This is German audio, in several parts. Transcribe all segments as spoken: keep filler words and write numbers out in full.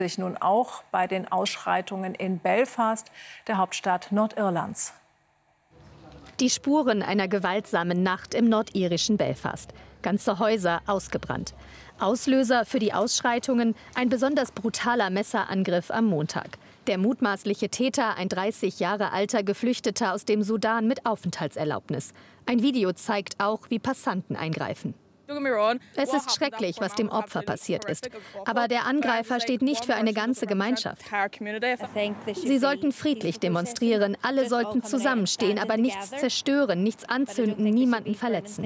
sich nun auch bei den Ausschreitungen in Belfast, der Hauptstadt Nordirlands. Die Spuren einer gewaltsamen Nacht im nordirischen Belfast. Ganze Häuser ausgebrannt. Auslöser für die Ausschreitungen ein besonders brutaler Messerangriff am Montag. Der mutmaßliche Täter, ein dreißig Jahre alter Geflüchteter aus dem Sudan mit Aufenthaltserlaubnis. Ein Video zeigt auch, wie Passanten eingreifen. Es ist schrecklich, was dem Opfer passiert ist. Aber der Angreifer steht nicht für eine ganze Gemeinschaft. Sie sollten friedlich demonstrieren, alle sollten zusammenstehen, aber nichts zerstören, nichts anzünden, niemanden verletzen.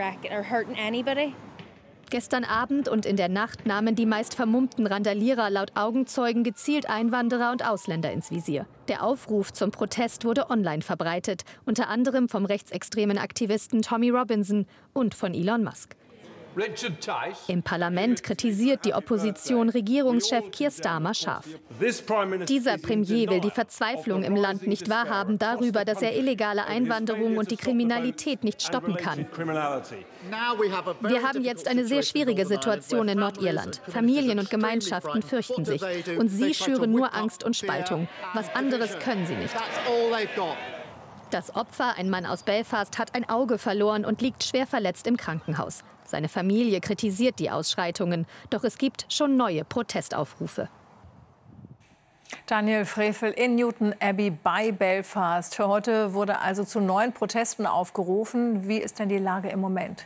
Gestern Abend und in der Nacht nahmen die meist vermummten Randalierer laut Augenzeugen gezielt Einwanderer und Ausländer ins Visier. Der Aufruf zum Protest wurde online verbreitet, unter anderem vom rechtsextremen Aktivisten Tommy Robinson und von Elon Musk. Im Parlament kritisiert die Opposition Regierungschef Keir Starmer scharf. Dieser Premier will die Verzweiflung im Land nicht wahrhaben darüber, dass er illegale Einwanderung und die Kriminalität nicht stoppen kann. Wir haben jetzt eine sehr schwierige Situation in Nordirland. Familien und Gemeinschaften fürchten sich. Und sie schüren nur Angst und Spaltung. Was anderes können sie nicht. Das Opfer, ein Mann aus Belfast, hat ein Auge verloren und liegt schwer verletzt im Krankenhaus. Seine Familie kritisiert die Ausschreitungen, doch es gibt schon neue Protestaufrufe. Daniel Frevel in Newton Abbey bei Belfast. Für heute wurde also zu neuen Protesten aufgerufen. Wie ist denn die Lage im Moment?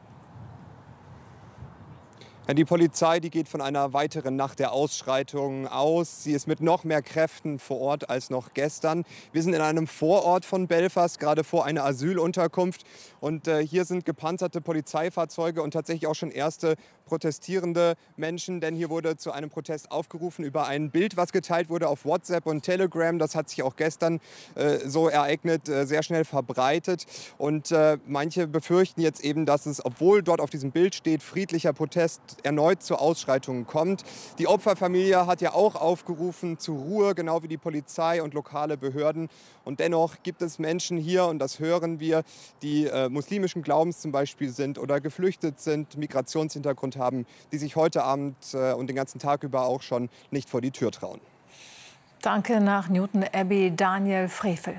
Die Polizei, die geht von einer weiteren Nacht der Ausschreitungen aus. Sie ist mit noch mehr Kräften vor Ort als noch gestern. Wir sind in einem Vorort von Belfast, gerade vor einer Asylunterkunft. Und äh, hier sind gepanzerte Polizeifahrzeuge und tatsächlich auch schon erste protestierende Menschen. Denn hier wurde zu einem Protest aufgerufen über ein Bild, was geteilt wurde auf WhatsApp und Telegram. Das hat sich auch gestern äh, so ereignet, äh, sehr schnell verbreitet. Und äh, manche befürchten jetzt eben, dass es, obwohl dort auf diesem Bild steht, friedlicher Protest, erneut zu Ausschreitungen kommt. Die Opferfamilie hat ja auch aufgerufen zur Ruhe, genau wie die Polizei und lokale Behörden. Und dennoch gibt es Menschen hier, und das hören wir, die äh, muslimischen Glaubens zum Beispiel sind oder geflüchtet sind, Migrationshintergrund haben, die sich heute Abend äh, und den ganzen Tag über auch schon nicht vor die Tür trauen. Danke nach Newton Abbey, Daniel Frevel.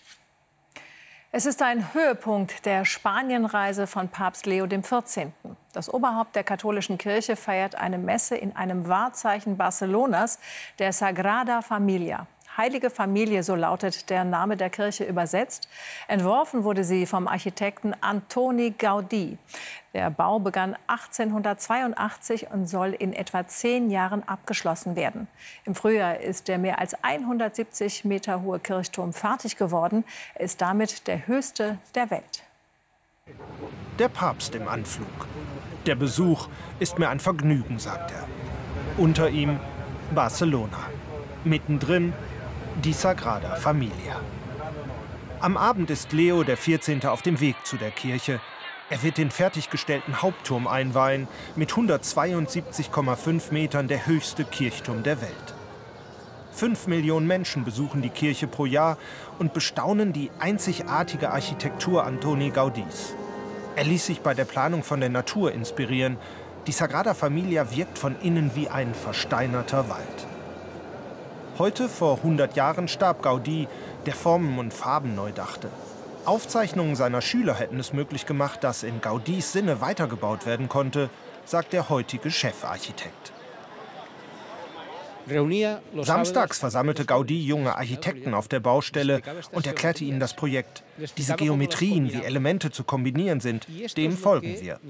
Es ist ein Höhepunkt der Spanienreise von Papst Leo der vierzehnte. Das Oberhaupt der katholischen Kirche feiert eine Messe in einem Wahrzeichen Barcelonas, der Sagrada Familia. Heilige Familie, so lautet der Name der Kirche übersetzt. Entworfen wurde sie vom Architekten Antoni Gaudí. Der Bau begann achtzehnhundertzweiundachtzig und soll in etwa zehn Jahren abgeschlossen werden. Im Frühjahr ist der mehr als hundertsiebzig Meter hohe Kirchturm fertig geworden. Er ist damit der höchste der Welt. Der Papst im Anflug. Der Besuch ist mir ein Vergnügen, sagt er. Unter ihm Barcelona. Mittendrin die Sagrada Familia. Am Abend ist Leo der vierzehnte auf dem Weg zu der Kirche. Er wird den fertiggestellten Hauptturm einweihen, mit hundertzweiundsiebzig Komma fünf Metern der höchste Kirchturm der Welt. Fünf Millionen Menschen besuchen die Kirche pro Jahr und bestaunen die einzigartige Architektur Antoni Gaudís. Er ließ sich bei der Planung von der Natur inspirieren. Die Sagrada Familia wirkt von innen wie ein versteinerter Wald. Heute, vor hundert Jahren, starb Gaudí, der Formen und Farben neu dachte. Aufzeichnungen seiner Schüler hätten es möglich gemacht, dass in Gaudís Sinne weitergebaut werden konnte, sagt der heutige Chefarchitekt. Samstags versammelte Gaudí junge Architekten auf der Baustelle und erklärte ihnen das Projekt. Diese Geometrien, wie Elemente zu kombinieren sind, dem folgen wir.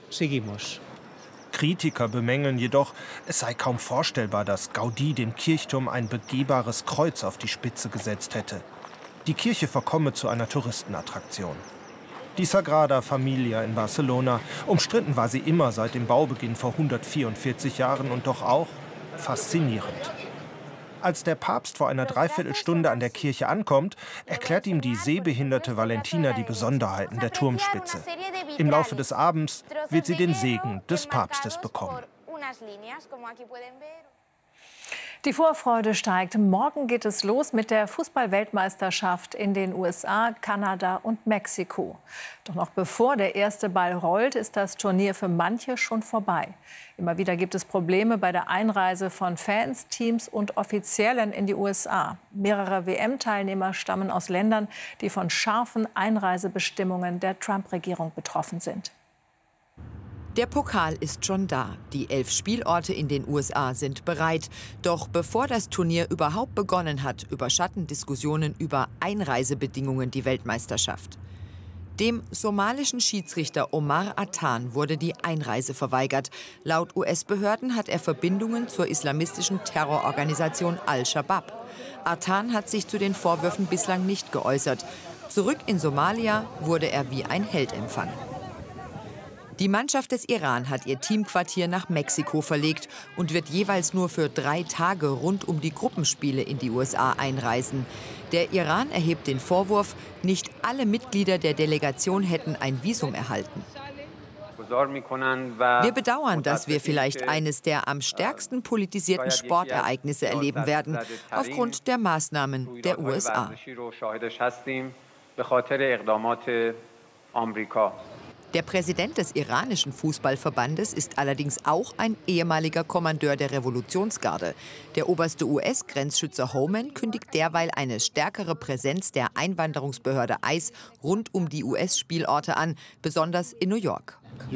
Kritiker bemängeln jedoch, es sei kaum vorstellbar, dass Gaudí dem Kirchturm ein begehbares Kreuz auf die Spitze gesetzt hätte. Die Kirche verkomme zu einer Touristenattraktion. Die Sagrada Familia in Barcelona, umstritten war sie immer seit dem Baubeginn vor hundertvierundvierzig Jahren und doch auch faszinierend. Als der Papst vor einer Dreiviertelstunde an der Kirche ankommt, erklärt ihm die sehbehinderte Valentina die Besonderheiten der Turmspitze. Im Laufe des Abends wird sie den Segen des Papstes bekommen. Die Vorfreude steigt. Morgen geht es los mit der Fußball-Weltmeisterschaft in den U S A, Kanada und Mexiko. Doch noch bevor der erste Ball rollt, ist das Turnier für manche schon vorbei. Immer wieder gibt es Probleme bei der Einreise von Fans, Teams und Offiziellen in die U S A. Mehrere W M-Teilnehmer stammen aus Ländern, die von scharfen Einreisebestimmungen der Trump-Regierung betroffen sind. Der Pokal ist schon da. Die elf Spielorte in den U S A sind bereit. Doch bevor das Turnier überhaupt begonnen hat, überschatten Diskussionen über Einreisebedingungen die Weltmeisterschaft. Dem somalischen Schiedsrichter Omar Attan wurde die Einreise verweigert. Laut U S-Behörden hat er Verbindungen zur islamistischen Terrororganisation Al-Shabaab. Attan hat sich zu den Vorwürfen bislang nicht geäußert. Zurück in Somalia wurde er wie ein Held empfangen. Die Mannschaft des Iran hat ihr Teamquartier nach Mexiko verlegt und wird jeweils nur für drei Tage rund um die Gruppenspiele in die U S A einreisen. Der Iran erhebt den Vorwurf, nicht alle Mitglieder der Delegation hätten ein Visum erhalten. Wir bedauern, dass wir vielleicht eines der am stärksten politisierten Sportereignisse erleben werden, aufgrund der Maßnahmen der U S A. Der Präsident des iranischen Fußballverbandes ist allerdings auch ein ehemaliger Kommandeur der Revolutionsgarde. Der oberste U S-Grenzschützer Homan kündigt derweil eine stärkere Präsenz der Einwanderungsbehörde I C E rund um die U S-Spielorte an, besonders in New York.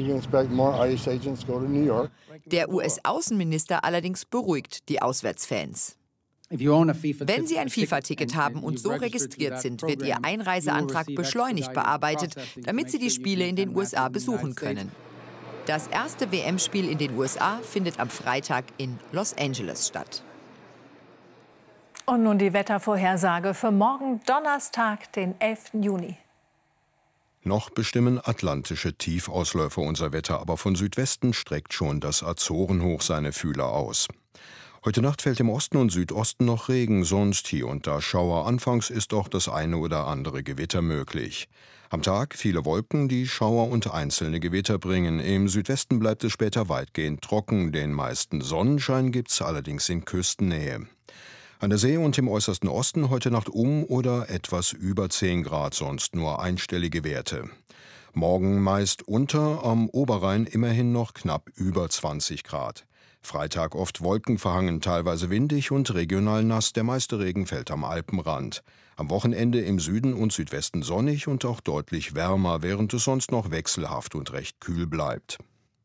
Der U S-Außenminister allerdings beruhigt die Auswärtsfans. Wenn Sie ein FIFA-Ticket haben und so registriert sind, wird Ihr Einreiseantrag beschleunigt bearbeitet, damit Sie die Spiele in den U S A besuchen können. Das erste W M-Spiel in den U S A findet am Freitag in Los Angeles statt. Und nun die Wettervorhersage für morgen Donnerstag, den elften Juni. Noch bestimmen atlantische Tiefausläufer unser Wetter, aber von Südwesten streckt schon das Azorenhoch seine Fühler aus. Heute Nacht fällt im Osten und Südosten noch Regen, sonst hier und da Schauer. Anfangs ist auch das eine oder andere Gewitter möglich. Am Tag viele Wolken, die Schauer und einzelne Gewitter bringen. Im Südwesten bleibt es später weitgehend trocken. Den meisten Sonnenschein gibt's allerdings in Küstennähe. An der See und im äußersten Osten heute Nacht um oder etwas über zehn Grad, sonst nur einstellige Werte. Morgen meist unter, am Oberrhein immerhin noch knapp über zwanzig Grad. Freitag oft wolkenverhangen, teilweise windig und regional nass. Der meiste Regen fällt am Alpenrand. Am Wochenende im Süden und Südwesten sonnig und auch deutlich wärmer, während es sonst noch wechselhaft und recht kühl bleibt.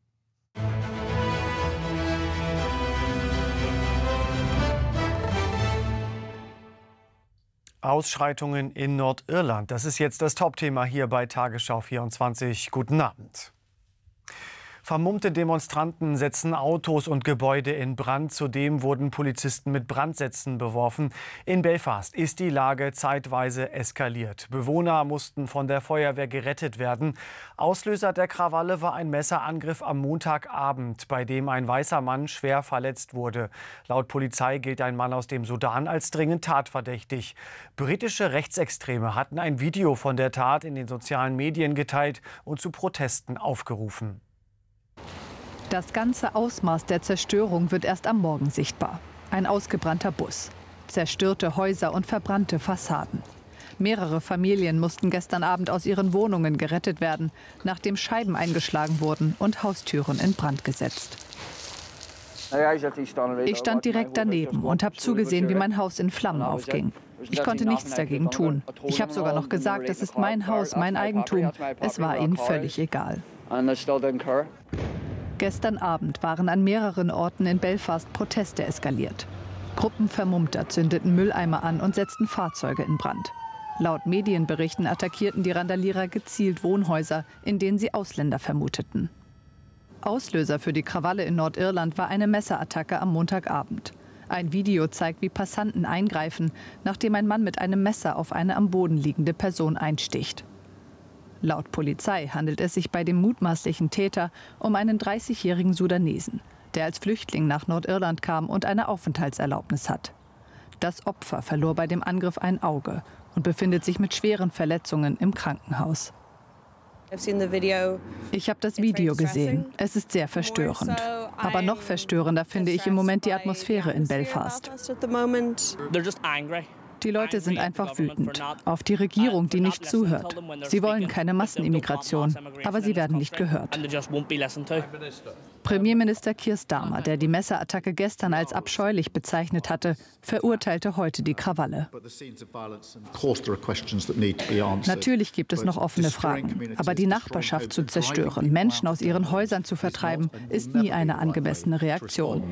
Ausschreitungen in Nordirland. Das ist jetzt das Topthema hier bei Tagesschau vierundzwanzig. Guten Abend. Vermummte Demonstranten setzen Autos und Gebäude in Brand. Zudem wurden Polizisten mit Brandsätzen beworfen. In Belfast ist die Lage zeitweise eskaliert. Bewohner mussten von der Feuerwehr gerettet werden. Auslöser der Krawalle war ein Messerangriff am Montagabend, bei dem ein weißer Mann schwer verletzt wurde. Laut Polizei gilt ein Mann aus dem Sudan als dringend tatverdächtig. Britische Rechtsextreme hatten ein Video von der Tat in den sozialen Medien geteilt und zu Protesten aufgerufen. Das ganze Ausmaß der Zerstörung wird erst am Morgen sichtbar. Ein ausgebrannter Bus, zerstörte Häuser und verbrannte Fassaden. Mehrere Familien mussten gestern Abend aus ihren Wohnungen gerettet werden, nachdem Scheiben eingeschlagen wurden und Haustüren in Brand gesetzt. Ich stand direkt daneben und habe zugesehen, wie mein Haus in Flammen aufging. Ich konnte nichts dagegen tun. Ich habe sogar noch gesagt, es ist mein Haus, mein Eigentum. Es war ihnen völlig egal. Gestern Abend waren an mehreren Orten in Belfast Proteste eskaliert. Gruppen Vermummter zündeten Mülleimer an und setzten Fahrzeuge in Brand. Laut Medienberichten attackierten die Randalierer gezielt Wohnhäuser, in denen sie Ausländer vermuteten. Auslöser für die Krawalle in Nordirland war eine Messerattacke am Montagabend. Ein Video zeigt, wie Passanten eingreifen, nachdem ein Mann mit einem Messer auf eine am Boden liegende Person einsticht. Laut Polizei handelt es sich bei dem mutmaßlichen Täter um einen dreißigjährigen Sudanesen, der als Flüchtling nach Nordirland kam und eine Aufenthaltserlaubnis hat. Das Opfer verlor bei dem Angriff ein Auge und befindet sich mit schweren Verletzungen im Krankenhaus. Ich habe das Video gesehen. Es ist sehr verstörend. Aber noch verstörender finde ich im Moment die Atmosphäre in Belfast. Die Leute sind einfach wütend auf die Regierung, die nicht zuhört. Sie wollen keine Massenimmigration, aber sie werden nicht gehört. Premierminister Keir Starmer, der die Messerattacke gestern als abscheulich bezeichnet hatte, verurteilte heute die Krawalle. Natürlich gibt es noch offene Fragen, aber die Nachbarschaft zu zerstören, Menschen aus ihren Häusern zu vertreiben, ist nie eine angemessene Reaktion.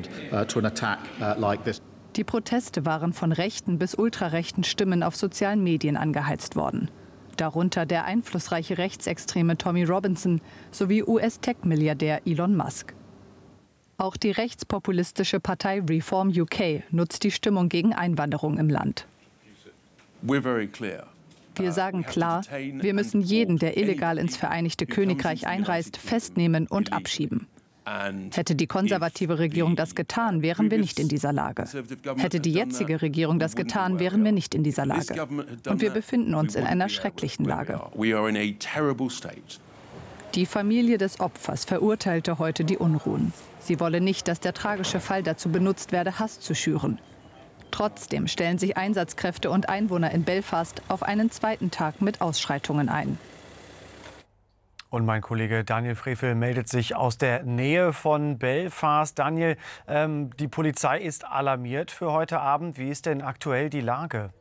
Die Proteste waren von rechten bis ultrarechten Stimmen auf sozialen Medien angeheizt worden. Darunter der einflussreiche rechtsextreme Tommy Robinson sowie U S-Tech-Milliardär Elon Musk. Auch die rechtspopulistische Partei Reform U K nutzt die Stimmung gegen Einwanderung im Land. Wir sagen klar, wir müssen jeden, der illegal ins Vereinigte Königreich einreist, festnehmen und abschieben. Hätte die konservative Regierung das getan, wären wir nicht in dieser Lage. Hätte die jetzige Regierung das getan, wären wir nicht in dieser Lage. Und wir befinden uns in einer schrecklichen Lage. Die Familie des Opfers verurteilte heute die Unruhen. Sie wolle nicht, dass der tragische Fall dazu benutzt werde, Hass zu schüren. Trotzdem stellen sich Einsatzkräfte und Einwohner in Belfast auf einen zweiten Tag mit Ausschreitungen ein. Und mein Kollege Daniel Frevel meldet sich aus der Nähe von Belfast. Daniel, ähm, die Polizei ist alarmiert für heute Abend. Wie ist denn aktuell die Lage?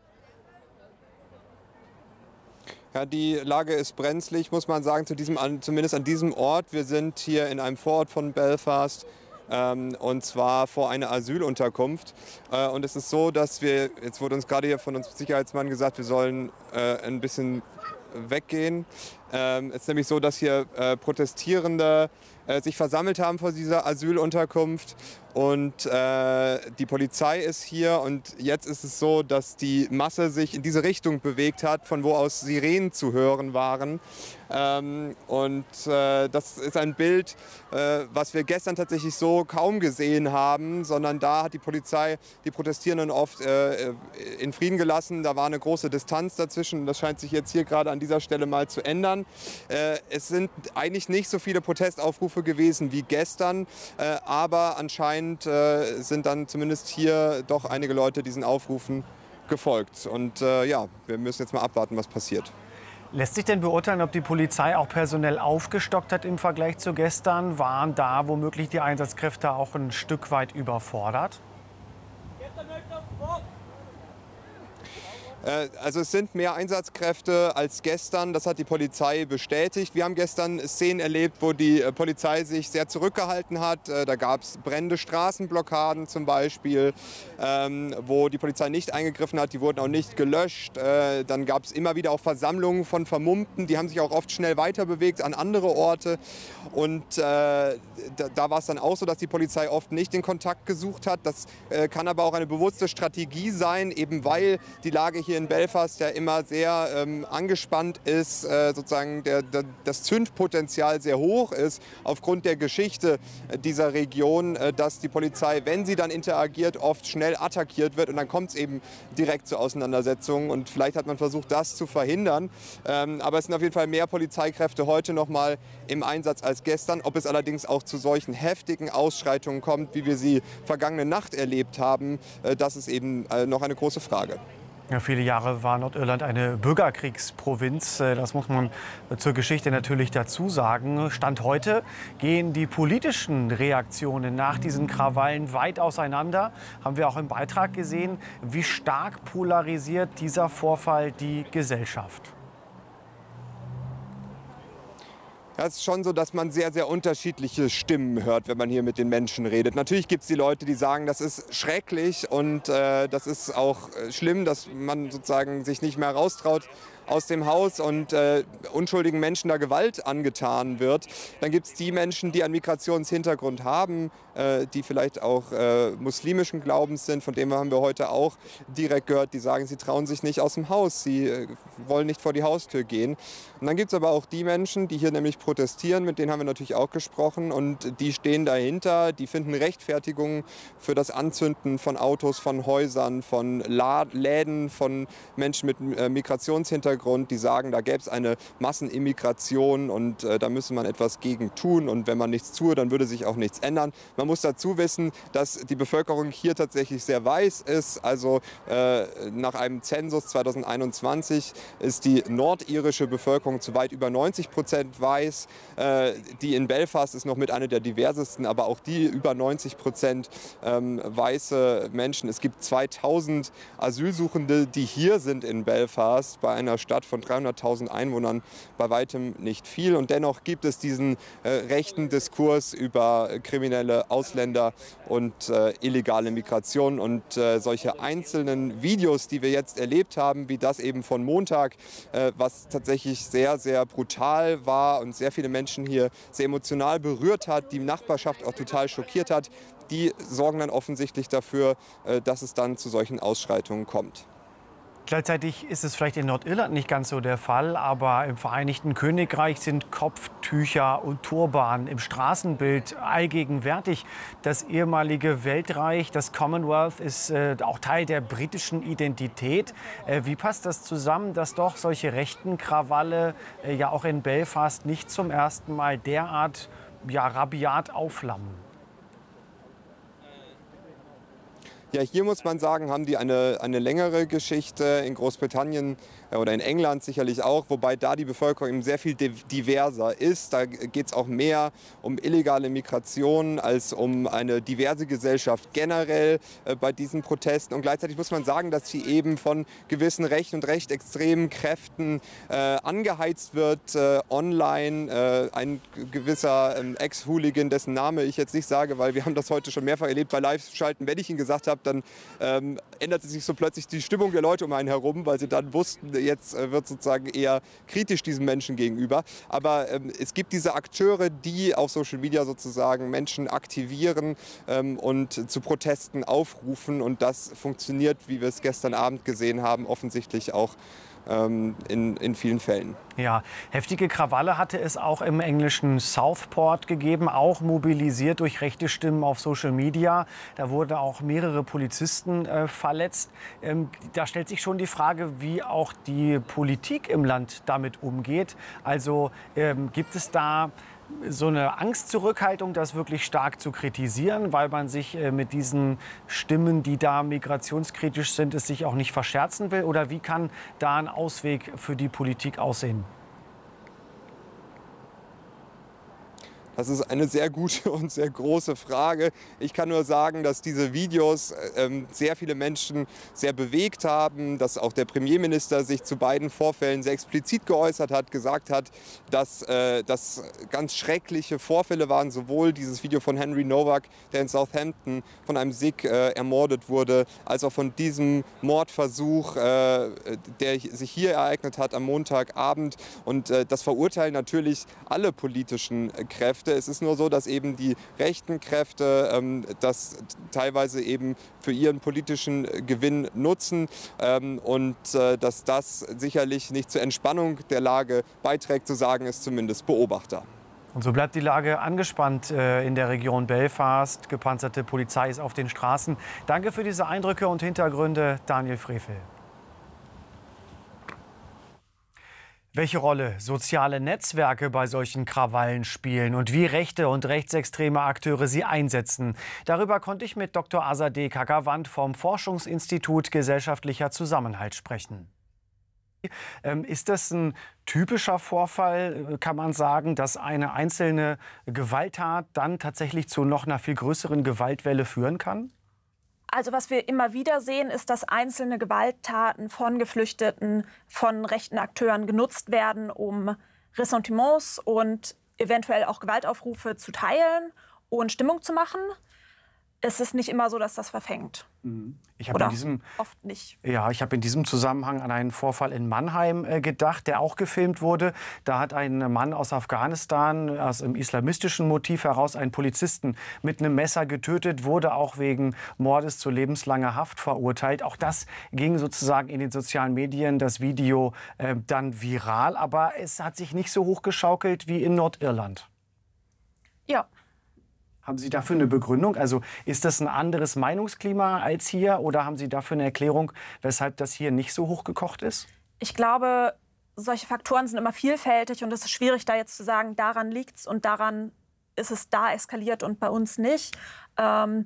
Ja, die Lage ist brenzlig, muss man sagen, zu diesem, zumindest an diesem Ort. Wir sind hier in einem Vorort von Belfast. Ähm, und zwar vor einer Asylunterkunft. Äh, und es ist so, dass wir, jetzt wurde uns gerade hier von unserem Sicherheitsmann gesagt, wir sollen äh, ein bisschen weggehen. Ähm, es ist nämlich so, dass hier äh, Protestierende äh, sich versammelt haben vor dieser Asylunterkunft und äh, die Polizei ist hier und jetzt ist es so, dass die Masse sich in diese Richtung bewegt hat, von wo aus Sirenen zu hören waren. Ähm, und äh, das ist ein Bild, äh, was wir gestern tatsächlich so kaum gesehen haben, sondern da hat die Polizei die Protestierenden oft äh, in Frieden gelassen. Da war eine große Distanz dazwischen. Das scheint sich jetzt hier gerade an dieser Stelle mal zu ändern. Äh, es sind eigentlich nicht so viele Protestaufrufe gewesen wie gestern, äh, aber anscheinend äh, sind dann zumindest hier doch einige Leute diesen Aufrufen gefolgt. Und äh, ja, wir müssen jetzt mal abwarten, was passiert. Lässt sich denn beurteilen, ob die Polizei auch personell aufgestockt hat im Vergleich zu gestern? Waren da womöglich die Einsatzkräfte auch ein Stück weit überfordert? Also es sind mehr Einsatzkräfte als gestern, das hat die Polizei bestätigt. Wir haben gestern Szenen erlebt, wo die Polizei sich sehr zurückgehalten hat. Da gab es brennende Straßenblockaden zum Beispiel, wo die Polizei nicht eingegriffen hat, die wurden auch nicht gelöscht. Dann gab es immer wieder auch Versammlungen von Vermummten, die haben sich auch oft schnell weiter bewegt an andere Orte. Und äh, da, da war es dann auch so, dass die Polizei oft nicht den Kontakt gesucht hat. Das äh, kann aber auch eine bewusste Strategie sein, eben weil die Lage hier in Belfast ja immer sehr ähm, angespannt ist, äh, sozusagen der, der, das Zündpotenzial sehr hoch ist, aufgrund der Geschichte dieser Region, äh, dass die Polizei, wenn sie dann interagiert, oft schnell attackiert wird und dann kommt es eben direkt zu Auseinandersetzungen und vielleicht hat man versucht, das zu verhindern. Ähm, aber es sind auf jeden Fall mehr Polizeikräfte heute noch mal im Einsatz als gestern. Ob es allerdings auch zu solchen heftigen Ausschreitungen kommt, wie wir sie vergangene Nacht erlebt haben, äh, das ist eben äh, noch eine große Frage. Ja, viele Jahre war Nordirland eine Bürgerkriegsprovinz. Das muss man zur Geschichte natürlich dazu sagen. Stand heute gehen die politischen Reaktionen nach diesen Krawallen weit auseinander. Haben wir auch im Beitrag gesehen, wie stark polarisiert dieser Vorfall die Gesellschaft. Ja, es ist schon so, dass man sehr, sehr unterschiedliche Stimmen hört, wenn man hier mit den Menschen redet. Natürlich gibt es die Leute, die sagen, das ist schrecklich und äh, das ist auch schlimm, dass man sozusagen sich nicht mehr raustraut aus dem Haus und äh, unschuldigen Menschen da Gewalt angetan wird. Dann gibt es die Menschen, die einen Migrationshintergrund haben, äh, die vielleicht auch äh, muslimischen Glaubens sind, von denen haben wir heute auch direkt gehört, die sagen, sie trauen sich nicht aus dem Haus, sie äh, wollen nicht vor die Haustür gehen. Und dann gibt es aber auch die Menschen, die hier nämlich protestieren, mit denen haben wir natürlich auch gesprochen und die stehen dahinter, die finden Rechtfertigungen für das Anzünden von Autos, von Häusern, von La- Läden, von Menschen mit äh, Migrationshintergrund Hintergrund, die sagen, da gäbe es eine Massenimmigration und äh, da müsse man etwas gegen tun. Und wenn man nichts tue, dann würde sich auch nichts ändern. Man muss dazu wissen, dass die Bevölkerung hier tatsächlich sehr weiß ist. Also äh, nach einem Zensus zweitausendeinundzwanzig ist die nordirische Bevölkerung zu weit über neunzig Prozent weiß. Äh, die in Belfast ist noch mit einer der diversesten, aber auch die über neunzig Prozent ähm, weiße Menschen. Es gibt zweitausend Asylsuchende, die hier sind in Belfast, bei einer Stadt von dreihunderttausend Einwohnern, bei weitem nicht viel. Und dennoch gibt es diesen äh, rechten Diskurs über kriminelle Ausländer und äh, illegale Migration. Und äh, solche einzelnen Videos, die wir jetzt erlebt haben, wie das eben von Montag, äh, was tatsächlich sehr, sehr brutal war und sehr viele Menschen hier sehr emotional berührt hat, die Nachbarschaft auch total schockiert hat, die sorgen dann offensichtlich dafür, äh, dass es dann zu solchen Ausschreitungen kommt. Gleichzeitig ist es vielleicht in Nordirland nicht ganz so der Fall, aber im Vereinigten Königreich sind Kopftücher und Turban im Straßenbild allgegenwärtig. Das ehemalige Weltreich, das Commonwealth, ist äh, auch Teil der britischen Identität. Äh, wie passt das zusammen, dass doch solche rechten Krawalle äh, ja auch in Belfast nicht zum ersten Mal derart ja, rabiat aufflammen? Ja, hier muss man sagen, haben die eine, eine längere Geschichte. In Großbritannien oder in England sicherlich auch, wobei da die Bevölkerung eben sehr viel diverser ist. Da geht es auch mehr um illegale Migration als um eine diverse Gesellschaft generell äh, bei diesen Protesten. Und gleichzeitig muss man sagen, dass sie eben von gewissen recht und recht extremen Kräften äh, angeheizt wird, äh, online. Äh, ein gewisser äh, Ex-Hooligan, dessen Name ich jetzt nicht sage, weil wir haben das heute schon mehrfach erlebt bei Live-Schalten, wenn ich ihn gesagt habe, dann ähm, änderte sich so plötzlich die Stimmung der Leute um einen herum, weil sie dann wussten, jetzt äh, wird sozusagen eher kritisch diesen Menschen gegenüber. Aber ähm, es gibt diese Akteure, die auf Social Media sozusagen Menschen aktivieren ähm, und zu Protesten aufrufen. Und das funktioniert, wie wir es gestern Abend gesehen haben, offensichtlich auch ähm, in, in vielen Fällen. Ja, heftige Krawalle hatte es auch im englischen Southport gegeben, auch mobilisiert durch rechte Stimmen auf Social Media. Da wurden auch mehrere Polizisten äh, verletzt. Ähm, da stellt sich schon die Frage, wie auch die Politik im Land damit umgeht. Also ähm, gibt es da so eine Angstzurückhaltung, das wirklich stark zu kritisieren, weil man sich äh, mit diesen Stimmen, die da migrationskritisch sind, es sich auch nicht verscherzen will? Oder wie kann da ein Ausweg für die Politik aussehen? Das ist eine sehr gute und sehr große Frage. Ich kann nur sagen, dass diese Videos ähm, sehr viele Menschen sehr bewegt haben, dass auch der Premierminister sich zu beiden Vorfällen sehr explizit geäußert hat, gesagt hat, dass äh, das ganz schreckliche Vorfälle waren, sowohl dieses Video von Henry Nowak, der in Southampton von einem Sikh äh, ermordet wurde, als auch von diesem Mordversuch, äh, der sich hier ereignet hat am Montagabend. Und äh, das verurteilen natürlich alle politischen Kräfte. Es ist nur so, dass eben die rechten Kräfte ähm, das teilweise eben für ihren politischen Gewinn nutzen ähm, und äh, dass das sicherlich nicht zur Entspannung der Lage beiträgt, zu sagen ist zumindest Beobachter. Und so bleibt die Lage angespannt äh, in der Region Belfast. Gepanzerte Polizei ist auf den Straßen. Danke für diese Eindrücke und Hintergründe, Daniel Frevel. Welche Rolle soziale Netzwerke bei solchen Krawallen spielen und wie rechte und rechtsextreme Akteure sie einsetzen, darüber konnte ich mit Doktor Azadeh Kakavand vom Forschungsinstitut Gesellschaftlicher Zusammenhalt sprechen. Ähm, ist das ein typischer Vorfall, kann man sagen, dass eine einzelne Gewalttat dann tatsächlich zu noch einer viel größeren Gewaltwelle führen kann? Also was wir immer wieder sehen, ist, dass einzelne Gewalttaten von Geflüchteten, von rechten Akteuren genutzt werden, um Ressentiments und eventuell auch Gewaltaufrufe zu teilen und Stimmung zu machen. Es ist nicht immer so, dass das verfängt. Ich habe in diesem, oft nicht. Ja, ich habe in diesem Zusammenhang an einen Vorfall in Mannheim äh, gedacht, der auch gefilmt wurde. Da hat ein Mann aus Afghanistan aus dem islamistischen Motiv heraus einen Polizisten mit einem Messer getötet, wurde auch wegen Mordes zu lebenslanger Haft verurteilt. Auch das ging sozusagen in den sozialen Medien, das Video äh, dann viral. Aber es hat sich nicht so hochgeschaukelt wie in Nordirland. Ja. Haben Sie dafür eine Begründung? Also ist das ein anderes Meinungsklima als hier oder haben Sie dafür eine Erklärung, weshalb das hier nicht so hochgekocht ist? Ich glaube, solche Faktoren sind immer vielfältig und es ist schwierig, da jetzt zu sagen, daran liegt es und daran ist es da eskaliert und bei uns nicht. Ähm,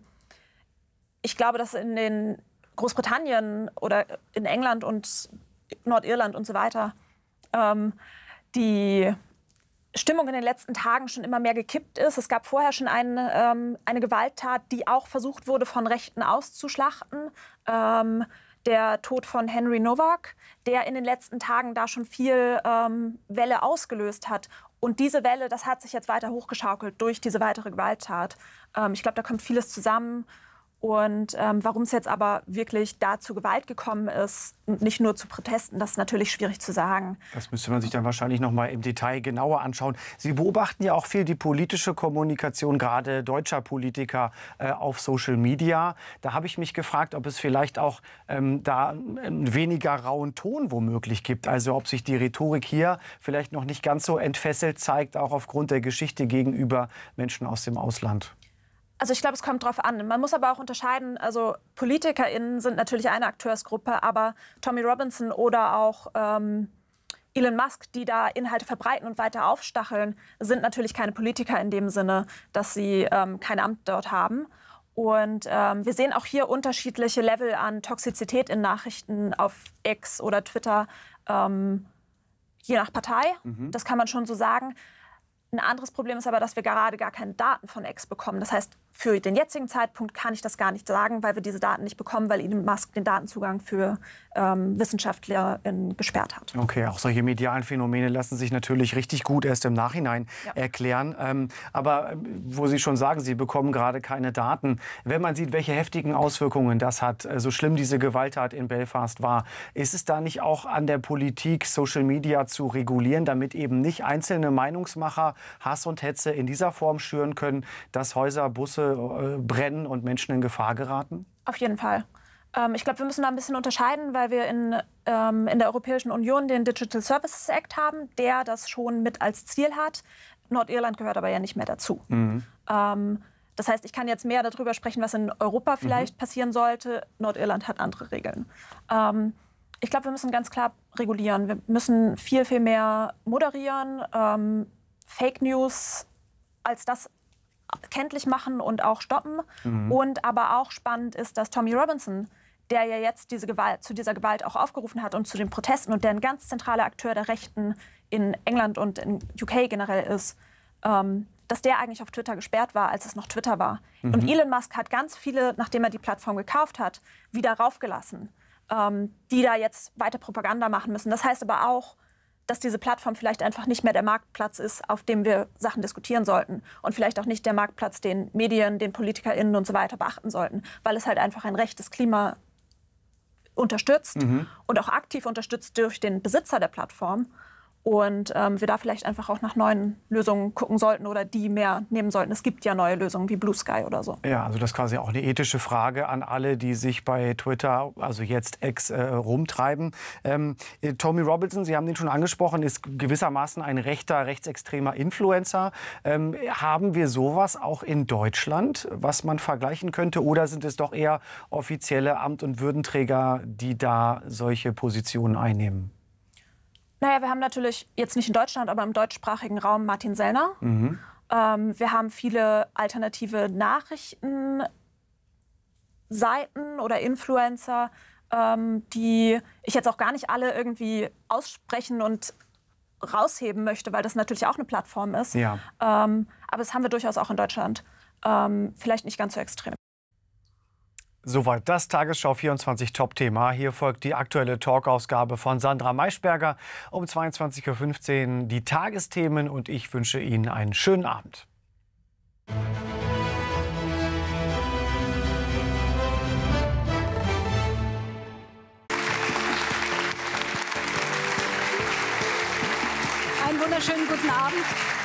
ich glaube, dass in den Großbritannien oder in England und Nordirland und so weiter ähm, die Stimmung in den letzten Tagen schon immer mehr gekippt ist. Es gab vorher schon eine, ähm, eine Gewalttat, die auch versucht wurde, von Rechten auszuschlachten. Ähm, der Tod von Henry Nowak, der in den letzten Tagen da schon viel ähm, Welle ausgelöst hat. Und diese Welle, das hat sich jetzt weiter hochgeschaukelt durch diese weitere Gewalttat. Ähm, ich glaube, da kommt vieles zusammen. Und ähm, warum es jetzt aber wirklich da zu Gewalt gekommen ist und nicht nur zu Protesten, das ist natürlich schwierig zu sagen. Das müsste man sich dann wahrscheinlich noch mal im Detail genauer anschauen. Sie beobachten ja auch viel die politische Kommunikation, gerade deutscher Politiker, äh, auf Social Media. Da habe ich mich gefragt, ob es vielleicht auch ähm, da einen weniger rauen Ton womöglich gibt. Also ob sich die Rhetorik hier vielleicht noch nicht ganz so entfesselt zeigt, auch aufgrund der Geschichte gegenüber Menschen aus dem Ausland. Also ich glaube, es kommt drauf an. Man muss aber auch unterscheiden, also PolitikerInnen sind natürlich eine Akteursgruppe, aber Tommy Robinson oder auch ähm, Elon Musk, die da Inhalte verbreiten und weiter aufstacheln, sind natürlich keine Politiker in dem Sinne, dass sie ähm, kein Amt dort haben. Und ähm, wir sehen auch hier unterschiedliche Level an Toxizität in Nachrichten auf X oder Twitter, ähm, je nach Partei. Mhm. Das kann man schon so sagen. Ein anderes Problem ist aber, dass wir gerade gar keine Daten von X bekommen. Das heißt, für den jetzigen Zeitpunkt kann ich das gar nicht sagen, weil wir diese Daten nicht bekommen, weil Elon Musk den Datenzugang für ähm, WissenschaftlerInnen gesperrt hat. Okay, auch solche medialen Phänomene lassen sich natürlich richtig gut erst im Nachhinein ja. erklären. Ähm, aber wo Sie schon sagen, Sie bekommen gerade keine Daten. Wenn man sieht, welche heftigen Auswirkungen das hat, so schlimm diese Gewalttat in Belfast war, ist es da nicht auch an der Politik, Social Media zu regulieren, damit eben nicht einzelne Meinungsmacher Hass und Hetze in dieser Form schüren können, dass Häuser, Busse äh, brennen und Menschen in Gefahr geraten? Auf jeden Fall. Ähm, ich glaube, wir müssen da ein bisschen unterscheiden, weil wir in, ähm, in der Europäischen Union den Digital Services Act haben, der das schon mit als Ziel hat. Nordirland gehört aber ja nicht mehr dazu. Mhm. Ähm, das heißt, ich kann jetzt mehr darüber sprechen, was in Europa vielleicht mhm. passieren sollte. Nordirland hat andere Regeln. Ähm, ich glaube, wir müssen ganz klar regulieren. Wir müssen viel, viel mehr moderieren, ähm, Fake News als das kenntlich machen und auch stoppen. Mhm. Und aber auch spannend ist, dass Tommy Robinson, der ja jetzt diese Gewalt, zu dieser Gewalt auch aufgerufen hat und zu den Protesten und der ein ganz zentraler Akteur der Rechten in England und in U K generell ist, ähm, dass der eigentlich auf Twitter gesperrt war, als es noch Twitter war. Mhm. Und Elon Musk hat ganz viele, nachdem er die Plattform gekauft hat, wieder raufgelassen, ähm, die da jetzt weiter Propaganda machen müssen. Das heißt aber auch, dass diese Plattform vielleicht einfach nicht mehr der Marktplatz ist, auf dem wir Sachen diskutieren sollten. Und vielleicht auch nicht der Marktplatz, den Medien, den PolitikerInnen und so weiter beachten sollten. Weil es halt einfach ein rechtes Klima unterstützt mhm. und auch aktiv unterstützt durch den Besitzer der Plattform. Und ähm, wir da vielleicht einfach auch nach neuen Lösungen gucken sollten oder die mehr nehmen sollten. Es gibt ja neue Lösungen wie Blue Sky oder so. Ja, also das ist quasi auch eine ethische Frage an alle, die sich bei Twitter, also jetzt X, äh, rumtreiben. Ähm, Tommy Robinson, Sie haben den schon angesprochen, ist gewissermaßen ein rechter, rechtsextremer Influencer. Ähm, haben wir sowas auch in Deutschland, was man vergleichen könnte? Oder sind es doch eher offizielle Amt- und Würdenträger, die da solche Positionen einnehmen? Naja, wir haben natürlich jetzt nicht in Deutschland, aber im deutschsprachigen Raum Martin Sellner. Mhm. Ähm, wir haben viele alternative Nachrichtenseiten oder Influencer, ähm, die ich jetzt auch gar nicht alle irgendwie aussprechen und rausheben möchte, weil das natürlich auch eine Plattform ist. Ja. Ähm, aber das haben wir durchaus auch in Deutschland. Ähm, vielleicht nicht ganz so extrem. Soweit das Tagesschau vierundzwanzig Top-Thema. Hier folgt die aktuelle Talkausgabe von Sandra Maischberger um zweiundzwanzig Uhr fünfzehn. Die Tagesthemen und ich wünsche Ihnen einen schönen Abend. Einen wunderschönen guten Abend.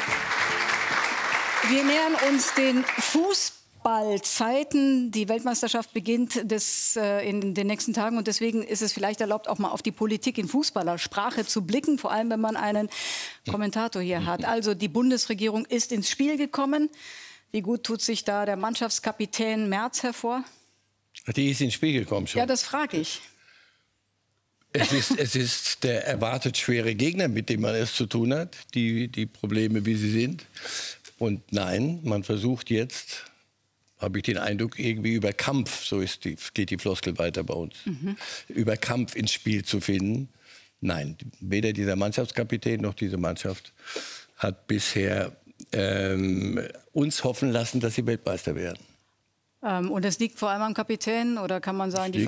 Wir nähern uns den Fußball. Bald Zeiten. Die Weltmeisterschaft beginnt des, äh, in den nächsten Tagen und deswegen ist es vielleicht erlaubt, auch mal auf die Politik in Fußballersprache zu blicken, vor allem wenn man einen Kommentator hier hat. Also die Bundesregierung ist ins Spiel gekommen. Wie gut tut sich da der Mannschaftskapitän Merz hervor? Die ist ins Spiel gekommen schon. Ja, das frage ich. Es ist, es ist der erwartet schwere Gegner, mit dem man es zu tun hat, die, die Probleme, wie sie sind. Und nein, man versucht jetzt, habe ich den Eindruck, irgendwie über Kampf, so ist die, geht die Floskel weiter bei uns, mhm. über Kampf ins Spiel zu finden. Nein, weder dieser Mannschaftskapitän noch diese Mannschaft hat bisher ähm, uns hoffen lassen, dass sie Weltmeister werden. Ähm, und es liegt vor allem am Kapitän, oder kann man sagen, die